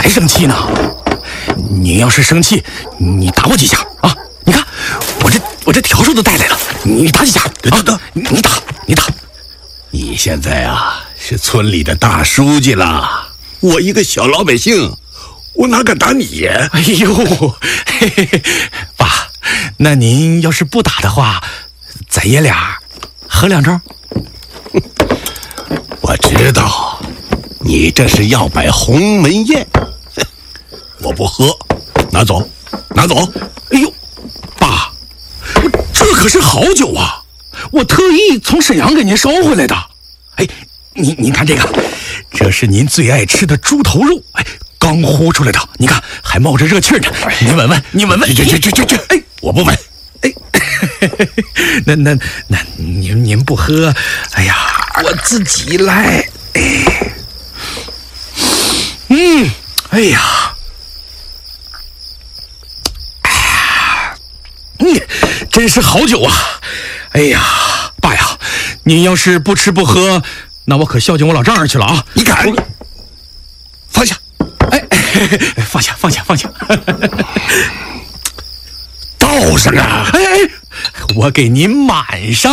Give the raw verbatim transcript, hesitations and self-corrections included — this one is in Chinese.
还生气呢？您要是生气，你打我几下啊？你看，我这我这笤帚都带来了，你打几下啊？你打，你打。 你现在啊是村里的大书记了，我一个小老百姓，我哪敢打你呀？ 哎呦，嘿嘿嘿，爸，那您要是不打的话，咱爷俩喝两盅。 我知道，你这是要摆鸿门宴，我不喝，拿走，拿走。 哎呦，爸，这可是好酒啊！我特意从沈阳给您捎回来的。哎，您您看这个，这是您最爱吃的猪头肉，哎，刚烀出来的，你看还冒着热气呢。您闻闻，你闻闻。 这这这这这，哎，我不闻。 哎，那那那您您不喝，哎呀，我自己来。哎，嗯，哎呀，嗯，真是好酒啊！哎呀，爸呀，您要是不吃不喝，那我可孝敬我老丈人去了啊！ 你敢？放下！ 哎，放下，放下，放下！ 倒上啊！ 哎哎，我给您满上。